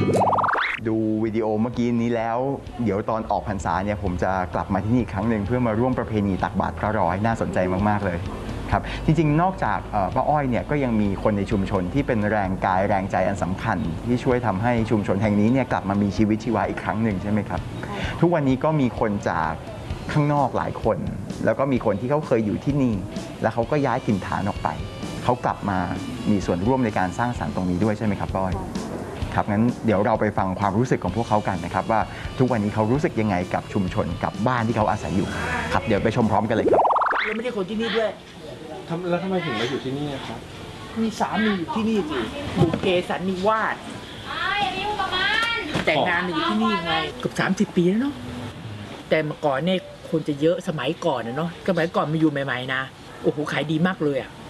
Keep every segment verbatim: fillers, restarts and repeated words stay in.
ดูวิดีโอเมื่อกี้นี้แล้วเดี๋ยวตอนออกพรรษาเนี่ยผมจะกลับมาที่นี่อีกครั้งหนึ่งเพื่อมาร่วมประเพณีตักบาตรพระร้อยน่าสนใจมากๆเลยครับจริงๆนอกจากป้าอ้อยเนี่ยก็ยังมีคนในชุมชนที่เป็นแรงกายแรงใจอันสำคัญที่ช่วยทำให้ชุมชนแห่งนี้เนี่ยกลับมามีชีวิตชีวาอีกครั้งหนึ่งใช่ไหมครับทุกวันนี้ก็มีคนจากข้างนอกหลายคนแล้วก็มีคนที่เขาเคยอยู่ที่นี่แล้วเขาก็ย้ายถิ่นฐานออกไปเขากลับมามีส่วนร่วมในการสร้างสรรค์ตรงนี้ด้วยใช่ไหมครับป้าอ้อยครับงั้นเดี๋ยวเราไปฟังความรู้สึกของพวกเขากันนะครับว่าทุกวันนี้เขารู้สึกยังไงกับชุมชนกับบ้านที่เขาอาศัยอยู่ครับเดี๋ยวไปชมพร้อมกันเลยครับเราไม่ได้คนที่นี่ด้วยแล้วทำไมถึงมาอยู่ที่นี่ครับมีสามีอยู่ที่นี่สิบุพเพสันนิวาสแต่งงานอยู่ที่นี่ไงเกือบสามสิบปีแล้วเนาะแต่เมื่อก่อนเนี่ยคนจะเยอะสมัยก่อนนะเนาะสมัยก่อนมาอยู่ใหม่ๆนะโอ้โหขายดีมากเลยอะ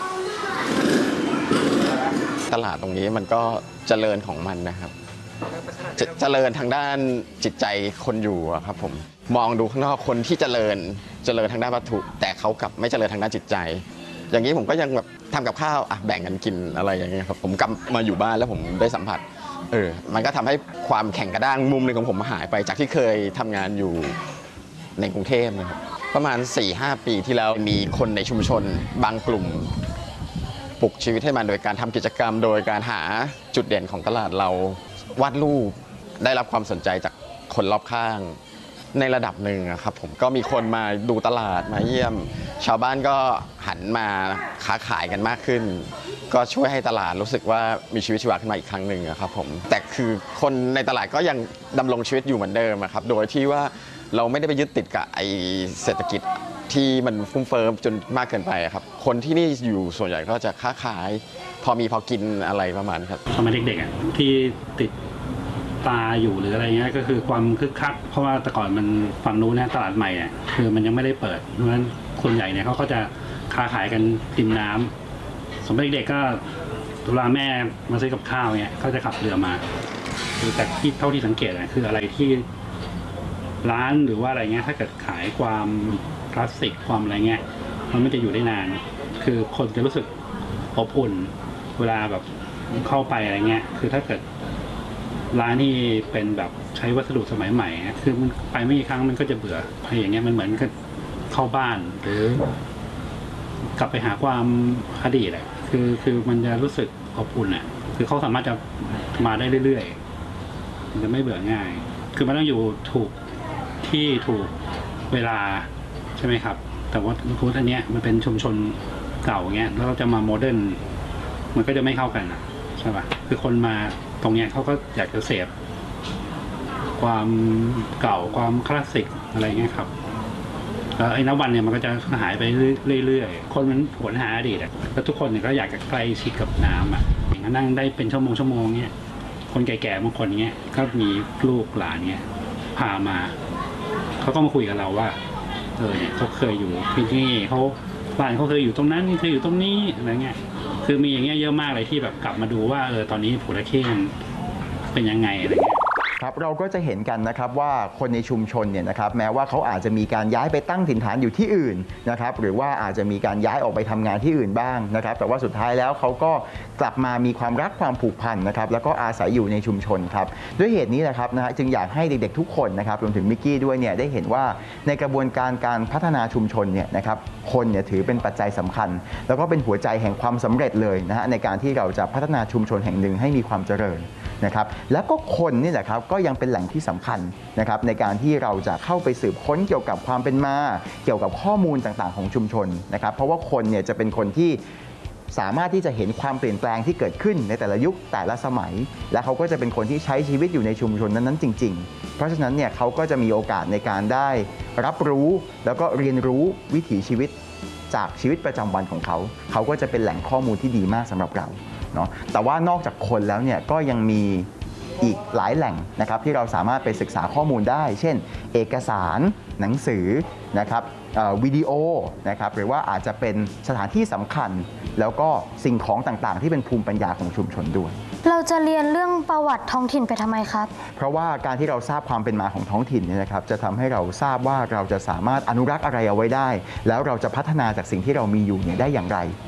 ตลาดตรงนี้มันก็เจริญของมันนะครับจะเจริญทางด้านจิตใจคนอยู่ครับผมมองดูข้างนอกคนที่เจริญเจริญทางด้านวัตถุแต่เขากลับไม่เจริญทางด้านจิตใจอย่างนี้ผมก็ยังแบบทำกับข้าวอ่ะแบ่งกันกินอะไรอย่างเงี้ยครับผมกลับมาอยู่บ้านแล้วผมได้สัมผัสเออมันก็ทำให้ความแข่งกระด้างมุมหนึ่งของผมหายไปจากที่เคยทำงานอยู่ในกรุงเทพนะครับประมาณ สี่ห้า ปีที่แล้วมีคนในชุมชนบางกลุ่มปลุกชีวิตให้มันโดยการทำกิจกรรมโดยการหาจุดเด่นของตลาดเราวาดรูปได้รับความสนใจจากคนรอบข้างในระดับหนึ่งครับผมก็มีคนมาดูตลาดมาเยี่ยมชาวบ้านก็หันมาค้าขายกันมากขึ้นก็ช่วยให้ตลาดรู้สึกว่ามีชีวิตชีวาขึ้นมาอีกครั้งหนึ่งครับผมแต่คือคนในตลาดก็ยังดำรงชีวิตอยู่เหมือนเดิมครับโดยที่ว่าเราไม่ได้ไปยึดติดกับไอเศรษฐกิจที่มันฟุ้งเฟ้อจนมากเกินไปครับคนที่นี่อยู่ส่วนใหญ่ก็จะค้าขายพอมีพอกินอะไรประมาณครับสมัยเด็กๆที่ติดตาอยู่หรืออะไรเงี้ยก็คือความคึกคักเพราะว่าแต่ก่อนมันฝั่งนู้นนะตลาดใหม่อ่ะคือมันยังไม่ได้เปิดเพราะฉะนั้นคนใหญ่เนี่ยเขาก็จะค้าขายกันริมน้ำสมัยเด็กๆก็เวลาแม่มาซื้อกับข้าวเนี่ยเขาจะขับเรือมาคือแต่ที่เท่าที่สังเกตนะคืออะไรที่ร้านหรือว่าอะไรเงี้ยถ้าเกิดขายความคลาสสิกความอะไรเงี้ยมันไม่จะอยู่ได้นานคือคนจะรู้สึกอบอุ่นเวลาแบบเข้าไปอะไรเงี้ยคือถ้าเกิดร้านที่เป็นแบบใช้วัสดุสมัยใหม่คือมันไปไม่กี่ครั้งมันก็จะเบื่ออะไรอย่างเงี้ยมันเหมือนกับเข้าบ้านหรือกลับไปหาความอดีตแหละคือคือมันจะรู้สึกอบอุ่นอ่ะคือเขาสามารถจะมาได้เรื่อยๆมันจะไม่เบื่อง่ายคือมันต้องอยู่ถูกที่ถูกเวลาใช่ไหมครับแต่ว่าพูดอันเนี้ยมันเป็นชุมชนเก่าเงี้ยแล้วเราจะมาโมเดิร์นมันก็จะไม่เข้ากันอ่ะใช่ป่ะคือคนมาตรงเนี้ยเขาก็อยากจะเสพความเก่าความคลาสสิกอะไรเงี้ยครับแล้วไอ้นวันเนี่ยมันก็จะหายไปเรื่อยๆคนมันหวนหาอดีตอ่ะแล้วทุกคนเนี่ยก็อยากจะใกล้ชิดกับน้ำอ่ะอย่างนั้นนั่งได้เป็นชั่วโมงชั่วโมงเนี้ยคนแก่ๆบางคนเงี้ยก็มีลูกหลานเงี้ยพามาเขาก็มาคุยกับเราว่าเออเนี่ยเขาเคยอยู่ที่นี่เขาบ้านเขาเคยอยู่ตรงนั้นเคยอยู่ตรงนี้อะไรเงี้ยคือมีอย่างเงี้ยเยอะมากเลยที่แบบกลับมาดูว่าเออตอนนี้ผูตะเข้มันเป็นยังไงอะไรเงี้ยครับเราก็จะเห็นกันนะครับว่าคนในชุมชนเนี่ยนะครับแม้ว่าเขาอาจจะมีการย้ายไปตั้งถิ่นฐานอยู่ที่อื่นนะครับหรือว่าอาจจะมีการย้ายออกไปทำงานที่อื่นบ้างนะครับแต่ว่าสุดท้ายแล้วเขาก็กลับมามีความรักความผูกพันนะครับแล้วก็อาศัยอยู่ในชุมชนครับด้วยเหตุนี้นะครับนะฮะจึงอยากให้เด็กๆทุกคนนะครับรวมถึงมิกกี้ด้วยเนี่ยได้เห็นว่าในกระบวนการการพัฒนาชุมชนเนี่ยนะครับคนเนี่ยถือเป็นปัจจัยสำคัญแล้วก็เป็นหัวใจแห่งความสำเร็จเลยนะฮะในการที่เราจะพัฒนาชุมชนแห่งหนึ่งให้มีความเจริญนะครับแล้วก็คนนี่แหละครับก็ยังเป็นแหล่งที่สำคัญนะครับในการที่เราจะเข้าไปสืบค้นเกี่ยวกับความเป็นมาเกี่ยวกับข้อมูลต่างๆของชุมชนนะครับเพราะว่าคนเนี่ยจะเป็นคนที่สามารถที่จะเห็นความเปลี่ยนแปลงที่เกิดขึ้นในแต่ละยุคแต่ละสมัยและเขาก็จะเป็นคนที่ใช้ชีวิตอยู่ในชุมชนนั้นๆจริงๆเพราะฉะนั้นเนี่ยเขาก็จะมีโอกาสในการได้รับรู้แล้วก็เรียนรู้วิถีชีวิตจากชีวิตประจำวันของเขาเขาก็จะเป็นแหล่งข้อมูลที่ดีมากสำหรับเราเนาะแต่ว่านอกจากคนแล้วเนี่ยก็ยังมีอีกหลายแหล่งนะครับที่เราสามารถไปศึกษาข้อมูลได้เช่นเอกสารหนังสือนะครับวิดีโอนะครับหรือว่าอาจจะเป็นสถานที่สำคัญแล้วก็สิ่งของต่างๆที่เป็นภูมิปัญญาของชุมชนด้วยเราจะเรียนเรื่องประวัติท้องถิ่นไปทำไมครับเพราะว่าการที่เราทราบความเป็นมาของท้องถิ่นเนี่ยนะครับจะทำให้เราทราบว่าเราจะสามารถอนุรักษ์อะไรเอาไว้ได้แล้วเราจะพัฒนาจากสิ่งที่เรามีอยู่เนี่ยได้อย่างไร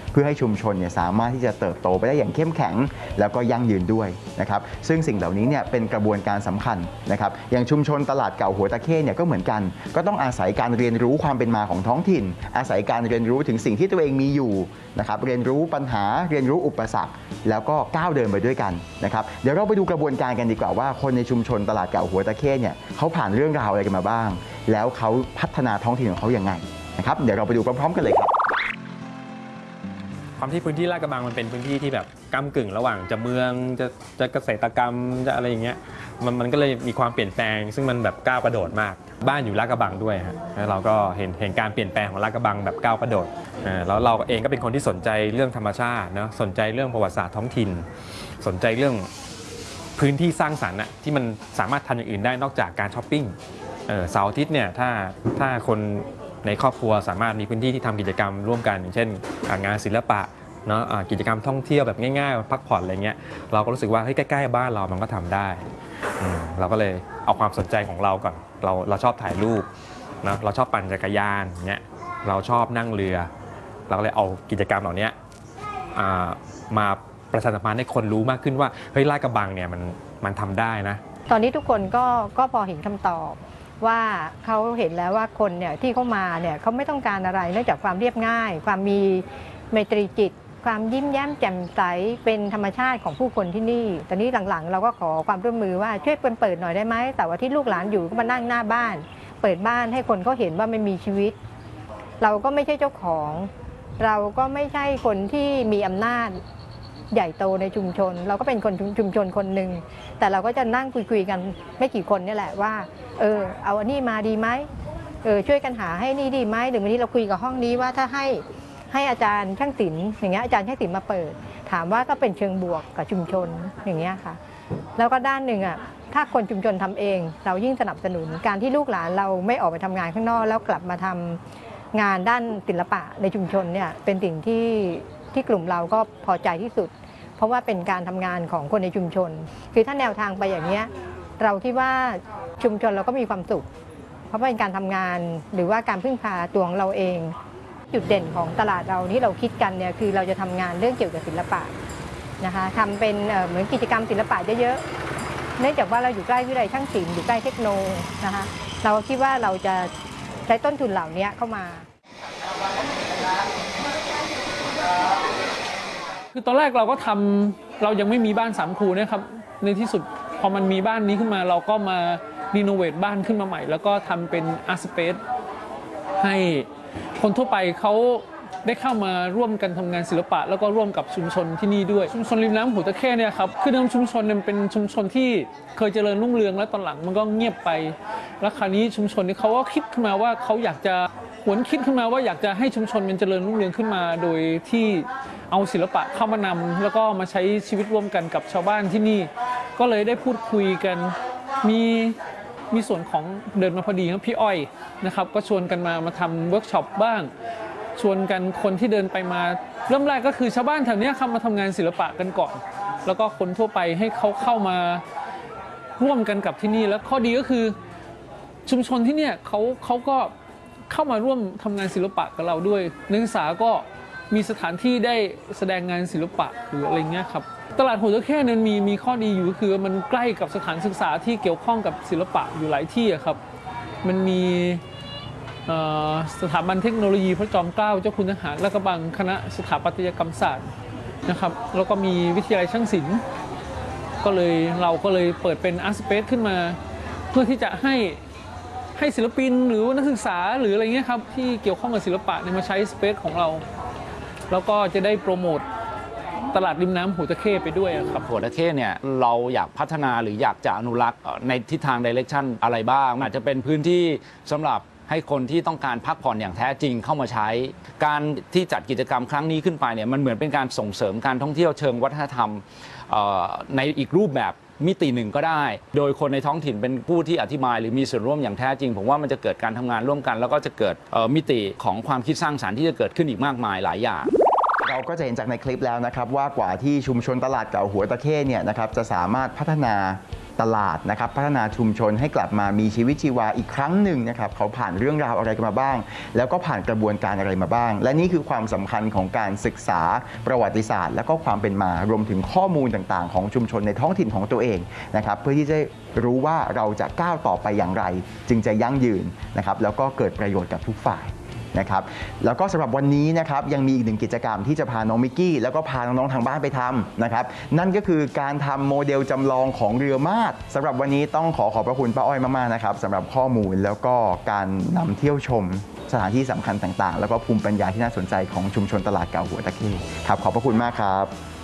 เพื่อให้ชุมชนเนี่ยสามารถที่จะเติบโตไปได้อย่างเข้มแข็งแล้วก็ยั่งยืนด้วยนะครับซึ่งสิ่งเหล่านี้เนี่ยเป็นกระบวนการสำคัญนะครับอย่างชุมชนตลาดเก่าหัวตะเข้เนี่ยก็เหมือนกันก็ต้องอาศัยการเรียนรู้ความเป็นมาของท้องถิ่นอาศัยการเรียนรู้ถึงสิ่งที่ตัวเองมีอยู่นะครับเรียนรู้ปัญหาเรียนรู้อุปสรรคแล้วก็ก้าวเดินไปด้วยกันนะครับเดี๋ยวเราไปดูกระบวนการกันดีกว่าว่าคนในชุมชนตลาดเก่าหัวตะเข้เนี่ยเขาผ่านเรื่องราวอะไรกันมาบ้างแล้วเขาพัฒนาท้องถิ่นของเขาอย่างไงนะครับเดี๋ยวเราไปดูพร้อมๆกันเลยครับความที่พื้นที่ลาดกระบังมันเป็นพื้นที่ที่แบบก้ำกึ่งระหว่างจะเมืองจะจะเกษตรกรรมจะอะไรอย่างเงี้ยมันมันก็เลยมีความเปลี่ยนแปลงซึ่งมันแบบก้าวกระโดดมากบ้านอยู่ลาดกระบังด้วยฮะแล้วเราก็เห็นเห็นการเปลี่ยนแปลงของลาดกระบังแบบก้าวกระโดดแล้วเราเองก็เป็นคนที่สนใจเรื่องธรรมชาติเนาะสนใจเรื่องประวัติศาสตร์ท้องถิ่นสนใจเรื่องพื้นที่สร้างสรรค์อะที่มันสามารถทำอย่างอื่นได้นอกจากการช้อปปิ้งเสาร์อาทิตย์เนี่ยถ้าถ้าคนในครอบครัวสามารถมีพื้นที่ที่ทำกิจกรรมร่วมกันอย่างเช่นงานศิลปะเนาะกิจกรรมท่องเที่ยวแบบง่ายๆพักผ่อนอะไรเงี้ยเราก็รู้สึกว่าเฮ้ยใกล้ๆบ้านเรามันก็ทำได้เราก็เลยเอาความสนใจของเราก่อนเราเราชอบถ่ายรูปนะเราชอบปั่นจักรยานเงี้ยเราชอบนั่งเรือเราก็เลยเอากิจกรรมเหล่านี้มาประชาสัมพันธ์ให้คนรู้มากขึ้นว่าเฮ้ยลาดกระบังเนี่ยมันมันทำได้นะตอนนี้ทุกคนก็ก็พอเห็นคำตอบว่าเขาเห็นแล้วว่าคนเนี่ยที่เขามาเนี่ยเขาไม่ต้องการอะไรนอกจากความเรียบง่ายความมีไมตรีจิตความยิ้มแย้มแจ่มใสเป็นธรรมชาติของผู้คนที่นี่ตอนนี้หลังๆเราก็ขอความร่วมมือว่าช่วยเปิดหน่อยได้ไหมแต่ว่าที่ลูกหลานอยู่ก็มานั่งหน้าบ้านเปิดบ้านให้คนเขาเห็นว่ามันมีชีวิตเราก็ไม่ใช่เจ้าของเราก็ไม่ใช่คนที่มีอำนาจใหญ่โตในชุมชนเราก็เป็นคนชุมชนคนหนึ่งแต่เราก็จะนั่งคุยๆกันไม่กี่คนนี่แหละว่าเออเอาอันนี้มาดีไหมเออช่วยกันหาให้นี่ดีไหมหรือวันนี้เราคุยกับห้องนี้ว่าถ้าให้ให้อาจารย์ช่างศิลป์อย่างเงี้ยอาจารย์ช่างศิลป์มาเปิดถามว่าก็เป็นเชิงบวกกับชุมชนอย่างเงี้ยค่ะแล้วก็ด้านหนึ่งอ่ะถ้าคนชุมชนทำเองเรายิ่งสนับสนุนการที่ลูกหลานเราไม่ออกไปทำงานข้างนอกแล้วกลับมาทำงานด้านศิลปะในชุมชนเนี่ยเป็นสิ่งที่ที่กลุ่มเราก็พอใจที่สุดเพราะว่าเป็นการทำงานของคนในชุมชนคือถ้าแนวทางไปอย่างเงี้ยเราคิดว่าชุมชนเราก็มีความสุขเพราะเป็นการทำงานหรือว่าการพึ่งพาตัวของเราเองจุดเด่นของตลาดเราที่เราคิดกันเนี่ยคือเราจะทำงานเรื่องเกี่ยวกับศิลปะนะคะทำเป็นเหมือนกิจกรรมศิลปะเยอะๆเนื่องจากว่าเราอยู่ใกล้วิทยาลัยช่างศิลป์อยู่ใกล้เทคโนนะคะเราคิดว่าเราจะใช้ต้นทุนเหล่านี้เข้ามาคือตอนแรกเราก็ทำเรายังไม่มีบ้านสามครูนะครับในที่สุดพอมันมีบ้านนี้ขึ้นมาเราก็มารีโนเวทบ้านขึ้นมาใหม่แล้วก็ทำเป็นอาร์ตสเปซให้คนทั่วไปเขาได้เข้ามาร่วมกันทำงานศิลปะแล้วก็ร่วมกับชุมชนที่นี่ด้วยชุมชนริมน้ำหัวตะเข้เนี่ยครับคือเดิมชุมชนเนี่ยเป็นชุมชนที่เคยเจริญรุ่งเรืองแล้วตอนหลังมันก็เงียบไปแล้วคราวนี้ชุมชนนี้เขาก็คิดขึ้นมาว่าเขาอยากจะหวนคิดขึ้นมาว่าอยากจะให้ชุมชนมันเจริญรุ่งเรืองขึ้นมาโดยที่เอาศิลปะเข้ามานำแล้วก็มาใช้ชีวิตร่วมกันกับชาวบ้านที่นี่ก็เลยได้พูดคุยกันมีมีส่วนของเดินมาพอดีครับพี่อ้อยนะครับก็ชวนกันมามาทำเวิร์กช็อปบ้างชวนกันคนที่เดินไปมาเริ่มแรกก็คือชาวบ้านแถวนี้ครับมาทำงานศิลปะกันก่อนแล้วก็คนทั่วไปให้เขาเข้ามาร่วมกันกับที่นี่แล้วข้อดีก็คือชุมชนที่เนี่ยเขาเขาก็เข้ามาร่วมทำงานศิลปะกับเราด้วยนักศึกษาก็มีสถานที่ได้แสดงงานศิลปะหรืออะไรเงี้ยครับตลาดหัวตะเข้นั้นมีมีข้อดีอยู่คือมันใกล้กับสถานศึกษาที่เกี่ยวข้องกับศิลปะอยู่หลายที่ครับมันมีสถาบันเทคโนโลยีพระจอมเกล้าเจ้าคุณทหารลาดกระบังคณะสถาปัตยกรรมศาสตร์นะครับแล้วก็มีวิทยาลัยช่างศิลป์ก็เลยเราก็เลยเปิดเป็นอาร์ตสเปซขึ้นมาเพื่อที่จะให้ให้ศิลปินหรือนักศึกษาหรืออะไรเงี้ยครับที่เกี่ยวข้องกับศิลปะมาใช้สเปซของเราแล้วก็จะได้โปรโมทตลาดริมน้ำหัวตะเข้ไปด้วยครับหัวตะเข้เนี่ยเราอยากพัฒนาหรืออยากจะอนุรักษ์ในทิศทางไดเรกชันอะไรบ้างอาจจะเป็นพื้นที่สำหรับให้คนที่ต้องการพักผ่อนอย่างแท้จริงเข้ามาใช้การที่จัดกิจกรรมครั้งนี้ขึ้นไปเนี่ยมันเหมือนเป็นการส่งเสริมการท่องเที่ยวเชิงวัฒนธรรมในอีกรูปแบบมิติหนึ่งก็ได้โดยคนในท้องถิ่นเป็นผู้ที่อธิบายหรือมีส่วนร่วมอย่างแท้จริงผมว่ามันจะเกิดการทำงานร่วมกันแล้วก็จะเกิดมิติของความคิดสร้างสรรค์ที่จะเกิดขึ้นอีกมากมายหลายอย่างเราก็จะเห็นจากในคลิปแล้วนะครับว่ากว่าที่ชุมชนตลาดเก่าหัวตะเข้เนี่ยนะครับจะสามารถพัฒนาตลาดนะครับพัฒนาชุมชนให้กลับมามีชีวิตชีวาอีกครั้งหนึ่งนะครับเขาผ่านเรื่องราวอะไรกันมาบ้างแล้วก็ผ่านกระบวนการอะไรมาบ้างและนี่คือความสำคัญของการศึกษาประวัติศาสตร์และก็ความเป็นมารวมถึงข้อมูลต่างๆของชุมชนในท้องถิ่นของตัวเองนะครับเพื่อที่จะรู้ว่าเราจะก้าวต่อไปอย่างไรจึงจะยั่งยืนนะครับแล้วก็เกิดประโยชน์กับทุกฝ่ายนะครับแล้วก็สำหรับวันนี้นะครับยังมีอีกหนึ่งกิจกรรมที่จะพาน้องมิกกี้แล้วก็พาน้องๆทางบ้านไปทำนะครับนั่นก็คือการทำโมเดลจำลองของเรือมาดสำหรับวันนี้ต้องขอขอบพระคุณป้าอ้อยมากๆนะครับสำหรับข้อมูลแล้วก็การนำเที่ยวชมสถานที่สำคัญต่างๆแล้วก็ภูมิปัญญาที่น่าสนใจของชุมชนตลาดเก่าหัวตะเข้ครับขอบพระคุณมากครับ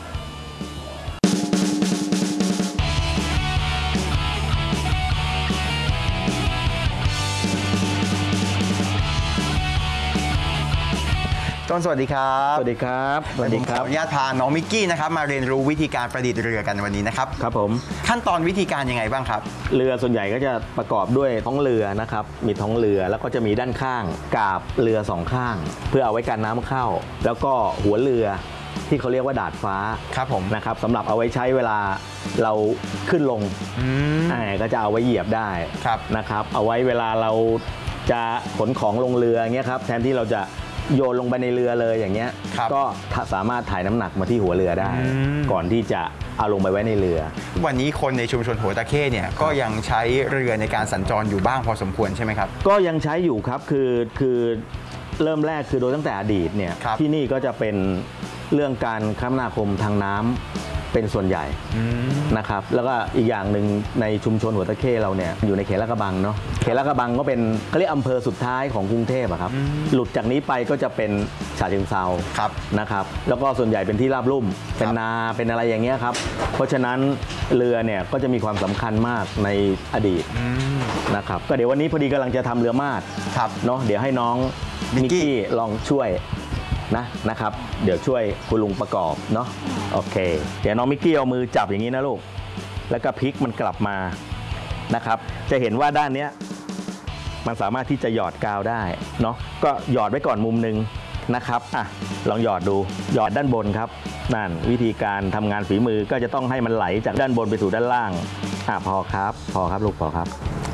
ต้นสวัสดีครับสวัสดีครับสวัสดีครับขออนุญาตพาน้องมิกกี้นะครับมาเรียนรู้วิธีการประดิษฐ์เรือกันวันนี้นะครับครับผมขั้นตอนวิธีการยังไงบ้างครับเรือส่วนใหญ่ก็จะประกอบด้วยท้องเรือนะครับมีท้องเรือแล้วก็จะมีด้านข้างกาบเรือสองข้าง เพื่อเอาไว้กันน้ำเข้าแล้วก็หัวเรือที่เขาเรียกว่าดาดฟ้าครับผมนะครับสำหรับเอาไว้ใช้เวลาเราขึ้นลงอ่าก็จะเอาไว้เหยียบได้นะครับเอาไว้เวลาเราจะขนของลงเรือเงี้ยครับแทนที่เราจะโยนลงไปในเรือเลยอย่างเงี้ยก็สามารถถ่ายน้ำหนักมาที่หัวเรือได้ก่อนที่จะเอาลงไปไว้ในเรือวันนี้คนในชุมชนหัวตะเข้เนี่ยก็ยังใช้เรือในการสัญจรอยู่บ้างพอสมควรใช่ไหมครับก็ยังใช้อยู่ครับคือคือเริ่มแรกคือโดยตั้งแต่อดีตเนี่ยที่นี่ก็จะเป็นเรื่องการคมนาคมทางน้ำเป็นส่วนใหญ่นะครับแล้วก็อีกอย่างหนึ่งในชุมชนหัวตะเข้เราเนี่ยอยู่ในเขตลาดกระบังเนาะเขตลาดกระบังก็เป็นเขาเรียกอำเภอสุดท้ายของกรุงเทพอะครับหลุดจากนี้ไปก็จะเป็นฉะเชิงเทรานะครับแล้วก็ส่วนใหญ่เป็นที่ราบลุ่มเป็นนาเป็นอะไรอย่างเงี้ยครับเพราะฉะนั้นเรือเนี่ยก็จะมีความสำคัญมากในอดีตนะครับก็เดี๋ยววันนี้พอดีกำลังจะทำเรือมาดเนาะเดี๋ยวให้น้องมิกกี้ลองช่วยนะนะครับเดี๋ยวช่วยคุณลุงประกอบเนาะโอเคเดี๋ยวน้องมิกกี้เอามือจับอย่างนี้นะลูกแล้วก็พลิกมันกลับมานะครับจะเห็นว่าด้านนี้มันสามารถที่จะหยอดกาวได้เนาะก็หยอดไว้ก่อนมุมหนึ่งนะครับอ่ะลองหยอดดูหยอดด้านบนครับนั่นวิธีการทำงานฝีมือก็จะต้องให้มันไหลจากด้านบนไปสู่ด้านล่างอ่ะพอครับพอครับลูกพอครับ